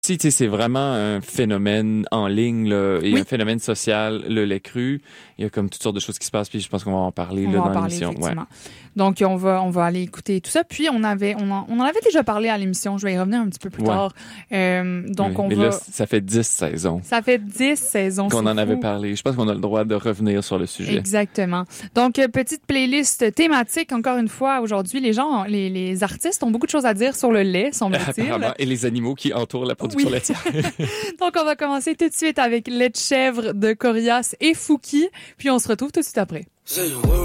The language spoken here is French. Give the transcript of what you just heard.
Si, tu sais, c'est vraiment un phénomène en ligne, là, et un phénomène social, le lait cru. Il y a comme toutes sortes de choses qui se passent, puis je pense qu'on va en parler là, dans l'émission. Effectivement. Donc, on va aller écouter tout ça. Puis, on en avait déjà parlé à l'émission. Je vais y revenir un petit peu plus tard. Donc, mais là, ça fait 10 saisons. Ça fait 10 saisons. Qu'on en avait parlé. Je pense qu'on a le droit de revenir sur le sujet. Exactement. Donc, petite playlist thématique, encore une fois, aujourd'hui. Les artistes ont beaucoup de choses à dire sur le lait, semble-t-il. Apparemment. Et les animaux qui entourent la production laitière. Donc, on va commencer tout de suite avec Lait de chèvre de Corias et Fouki. Puis, on se retrouve tout de suite après.